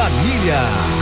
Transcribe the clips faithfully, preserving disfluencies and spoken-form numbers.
família.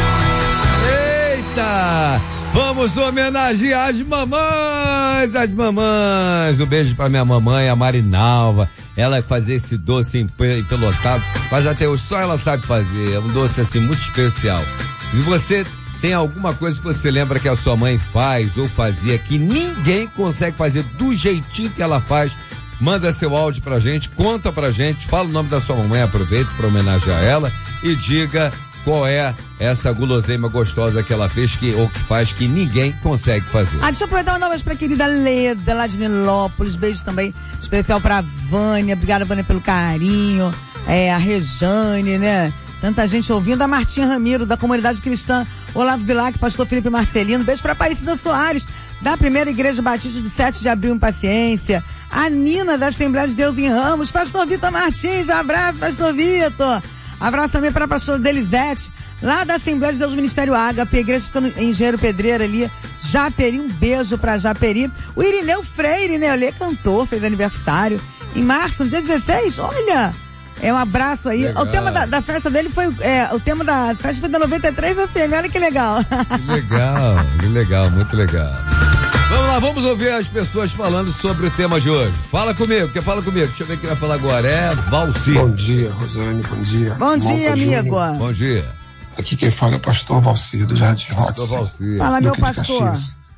Eita! Vamos homenagear as mamães, as mamães. Um beijo pra minha mamãe, a Marinalva. Ela fazia esse doce empelotado, mas até hoje só ela sabe fazer. É um doce assim muito especial. E você tem alguma coisa que você lembra que a sua mãe faz ou fazia que ninguém consegue fazer do jeitinho que ela faz? Manda seu áudio pra gente, conta pra gente, fala o nome da sua mamãe, aproveita pra homenagear ela e diga qual é essa guloseima gostosa que ela fez que, ou que faz que ninguém consegue fazer. Ah, deixa eu aproveitar uma vez pra querida Leda, lá de Nilópolis. Beijo também especial pra Vânia. Obrigada, Vânia, pelo carinho. É, a Rejane, né? Tanta gente ouvindo. A Martinha Ramiro, da Comunidade Cristã. Olavo Bilac, pastor Felipe Marcelino. Beijo pra Aparecida Soares, da Primeira Igreja Batista de sete de abril, em Paciência. A Nina, da Assembleia de Deus em Ramos. Pastor Vitor Martins, abraço, pastor Vitor. Abraço também para a pastora Delisete, lá da Assembleia de Deus Ministério Ágape, a igreja fica no Engenheiro Pedreira ali, Japeri, um beijo pra Japeri. O Irineu Freire, né, ele é cantor, fez aniversário em março, no dia dezesseis, olha, é um abraço aí. Legal. O tema da, da festa dele foi, é, o tema da festa foi da noventa e três F M, olha que legal. Que legal, que legal, muito legal. Vamos lá, vamos ouvir as pessoas falando sobre o tema de hoje. Fala comigo, quem fala comigo? Deixa eu ver quem vai falar agora. É Valci. Bom dia, Rosane, bom dia. Bom dia, amigo. Bom dia. Aqui quem fala é o pastor Valci, do Jardim Rox. Pastor Valci. Fala, meu pastor.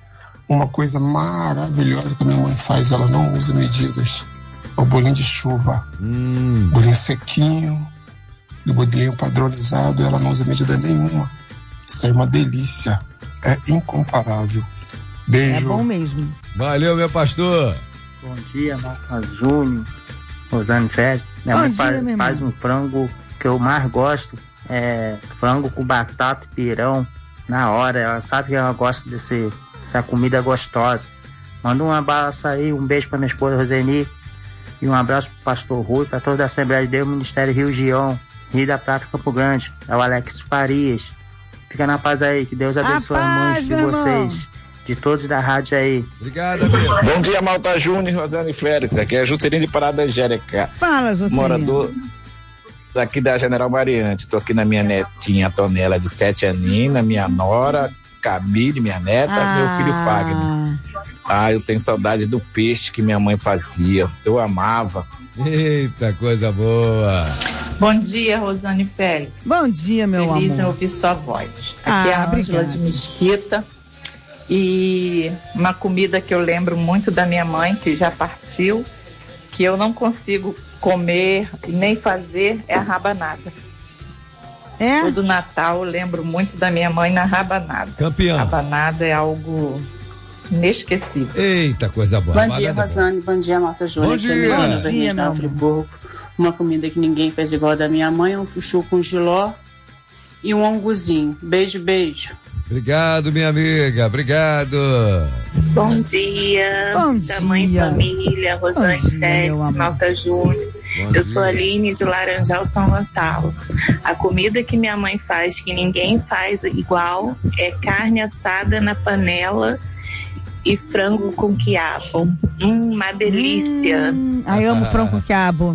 Uma coisa maravilhosa que a minha mãe faz, ela não usa medidas. É o bolinho de chuva. Hum. Bolinho sequinho, do bolinho padronizado, ela não usa medida nenhuma. Isso é uma delícia. É incomparável. Beijo. É bom mesmo. Valeu, meu pastor. Bom dia, Marcos Júnior, Rosane Félix. Minha Bom mãe dia, faz, meu faz irmão. um frango que eu mais gosto, é frango com batata e pirão na hora. Ela sabe que ela gosta desse, dessa comida gostosa. Manda um abraço aí, um beijo pra minha esposa Roseni e um abraço pro pastor Rui, pra toda a Assembleia de Deus, Ministério Rio Gion, Rio da Prata, Campo Grande. É o Alex Farias. Fica na paz aí, que Deus abençoe a mãe de vocês. De todos da rádio aí. Obrigado, amigo. Bom dia, Malta Júnior e Rosane Félix. Aqui é Juscelino de Parada Angélica. Fala, Juscelino. Morador daqui da General Mariante. Tô aqui na minha netinha Tonela de sete aninhos, na minha nora, Camille, minha neta, Ah. meu filho Fagner. Ah, eu tenho saudade do peixe que minha mãe fazia. Eu amava. Eita, coisa boa. Bom dia, Rosane Félix. Bom dia, meu Feliz em amor. ouvir sua voz. Aqui Ah, é a Ângela obrigada. de Mesquita. E uma comida que eu lembro muito da minha mãe, que já partiu, que eu não consigo comer nem fazer, é a rabanada. É? Todo Natal eu lembro muito da minha mãe na rabanada. Campeão. Rabanada é algo inesquecível. Eita, coisa boa. Bom dia, Rabanada é Rosane. Bom dia, Malta Júnior. Bom dia. Aqui é a Melina, Bom da dia, Regional meu Friburgo. Uma comida que ninguém fez igual a da minha mãe, um chuchu com giló e um anguzinho. Beijo, beijo. Obrigado, minha amiga. Obrigado. Bom dia, Bom da mãe dia. família, Rosane Bom dia, meu Félix, amor. Malta Júnior. Bom Eu sou dia. a Aline de Laranjal, São Gonçalo. A comida que minha mãe faz, que ninguém faz igual, é carne assada na panela e frango com quiabo. Hum, uma delícia. Hum, ai, amo frango com quiabo.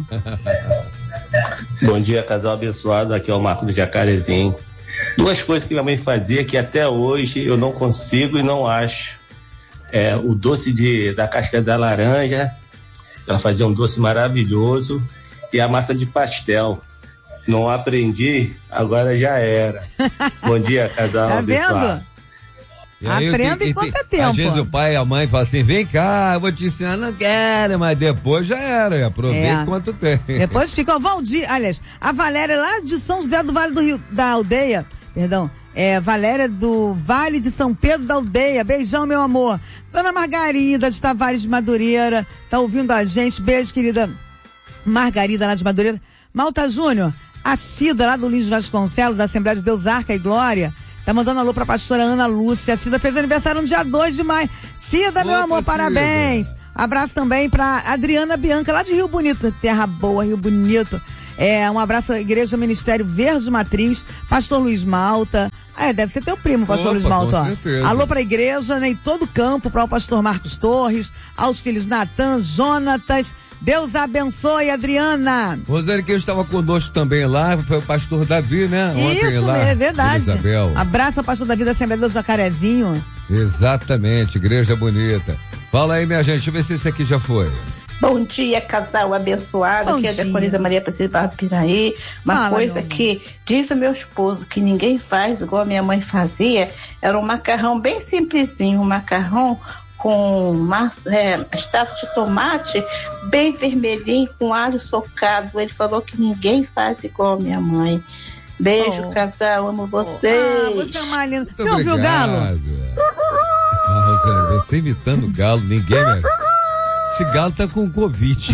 Bom dia, casal abençoado. Aqui é o Marco do Jacarezinho. Duas coisas que minha mãe fazia que até hoje eu não consigo e não acho. É o doce de, da casca da laranja. Ela fazia um doce maravilhoso. E a massa de pastel. Não aprendi, agora já era. Bom dia, casal Tá abençoado. vendo? E aí, Aprenda tem- enquanto tem- é tempo. Às vezes o pai e a mãe falam assim, vem cá, eu vou te ensinar, não quero, mas depois já era, aproveita É. enquanto tem. Depois fica o Valdir, aliás, a Valéria lá de São José do Vale do Rio, da aldeia, perdão, é Valéria do Vale de São Pedro da aldeia, beijão, meu amor. Dona Margarida de Tavares de Madureira, tá ouvindo a gente, beijo, querida Margarida lá de Madureira. Malta Júnior, a Cida lá do Lins Vasconcelos, da Assembleia de Deus Arca e Glória, tá mandando alô pra pastora Ana Lúcia. A Cida fez aniversário no dia dois de maio. Cida, meu Opa, amor, Cida. parabéns. Abraço também pra Adriana Bianca, lá de Rio Bonito. Terra boa, Rio Bonito. É, um abraço à Igreja Ministério Verde Matriz, Pastor Luiz Malta. Ah, é, deve ser teu primo, Pastor Opa, Luiz Malta. com Ó. certeza. Alô pra igreja, né? E todo o campo, para o pastor Marcos Torres, aos filhos Natan, Jonatas. Deus abençoe, Adriana. Rosane, quem estava conosco também lá foi o pastor Davi, né? Ontem Isso, lá. é verdade. Isabel. Abraço ao pastor Davi da Assembleia do Jacarezinho. Exatamente, igreja bonita. Fala aí, minha gente, deixa eu ver se esse aqui já foi. Bom dia, casal abençoado. Bom Aqui é a dia. Diaconisa Maria Aparecida Barra do Piraí. Uma Fala, coisa meu amor. que diz o meu esposo que ninguém faz igual a minha mãe fazia, era um macarrão bem simplesinho, um macarrão com massa, é, extrato de tomate bem vermelhinho, com alho socado. Ele falou que ninguém faz igual a minha mãe. Beijo, Oh. casal, amo vocês. Ah, você é uma linda. Muito Você ouviu o galo? obrigado. Ah, Rosane, você imitando o galo, ninguém... Né? Esse galo tá com Covid.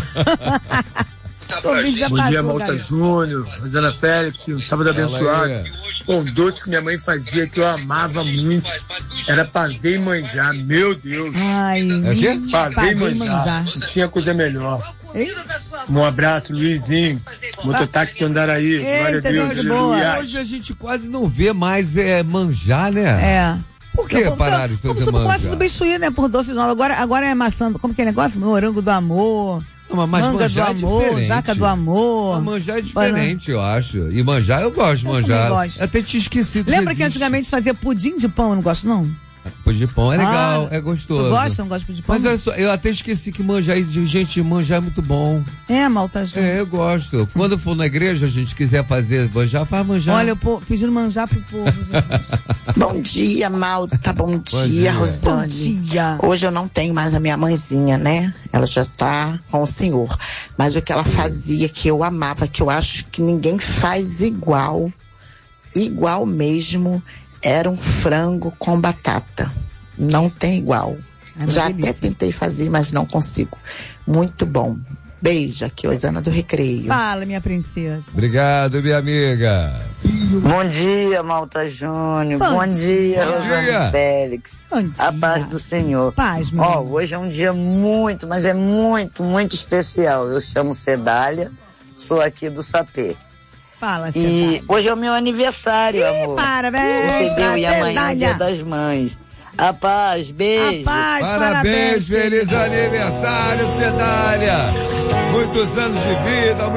Covid já Bom dia, passou, Malta garoto. Júnior, Rosana Félix, um sábado Fala abençoado. aí. Um doce que minha mãe fazia que eu amava muito era pavê e manjar. Meu Deus! Ai, É o quê? Pavê pavê e e manjar. manjar. Não tinha coisa melhor. Ei? Um abraço, Luizinho. Mototáxi do Andaraí. Glória a Eita, Deus. gente boa. Aleluia. Hoje a gente quase não vê mais é, manjar, né? É. Por que Então, pararam de como fazer sub- Começa a manjar? substituir, né, por doces novos. Agora, agora é maçã, como que é o negócio? Morango do amor. Não, mas manga manjar do é amor, diferente. jaca do amor. Mas manjar é diferente, eu acho. E manjar, eu gosto de Eu manjar. também gosto. Até tinha esquecido. Lembra que existe. antigamente fazia pudim de pão? Eu não gosto, não. Pudim de pão é legal, Ah, é gostoso. Tu gosta? Não gosta de pudim de pão? Mas olha só, eu até esqueci que manjar, gente, manjar é muito bom. É, Malta Júnior. É, eu gosto. Quando eu for na igreja, a gente quiser fazer manjar, faz manjar. Olha, eu pô, pedindo manjar pro povo. Jesus. Bom dia, Malta. Bom dia, dia. Rosane. Bom dia. Hoje eu não tenho mais a minha mãezinha, né? Ela já tá com o senhor. Mas o que ela fazia, que eu amava, que eu acho que ninguém faz igual, igual mesmo, era um frango com batata. Não tem igual. Ai, uma já delícia. até tentei fazer, mas não consigo. Muito bom. Beijo, aqui, Osana do Recreio. Fala, minha princesa. Obrigado, minha amiga. Bom dia, Malta Júnior. Bom Bom, dia, Bom Rosana dia. Félix. Bom dia. A paz do Senhor. Paz, meu Ó, amor. hoje é um dia muito, mas é muito, muito especial. Eu chamo Cedália, sou aqui do Sapê. Fala, E Cedália. hoje é o meu aniversário, Ih, amor. parabéns, Entendeu? E amanhã é o dia Cedália. das mães. A paz, beijo. A paz, Parabéns, parabéns. feliz aniversário, Cedália. Muitos anos de vida,